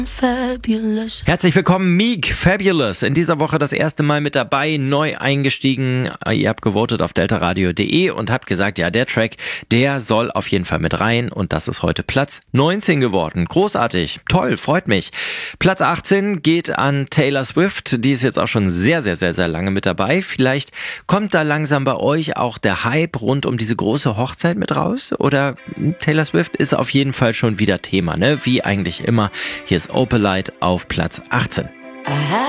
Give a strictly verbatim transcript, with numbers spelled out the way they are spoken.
Fabulous. Herzlich willkommen, Meek, Fabulous. In dieser Woche das erste Mal mit dabei, neu eingestiegen. Ihr habt gewotet auf delta radio punkt de und habt gesagt, ja, der Track, der soll auf jeden Fall mit rein. Und das ist heute Platz neunzehn geworden. Großartig, toll, freut mich. Platz achtzehn geht an Taylor Swift. Die ist jetzt auch schon sehr, sehr, sehr, sehr lange mit dabei. Vielleicht kommt da langsam bei euch auch der Hype rund um diese große Hochzeit mit raus? Oder Taylor Swift ist auf jeden Fall schon wieder Thema, ne? Wie eigentlich immer. Hier ist Opalite auf Platz achtzehn. I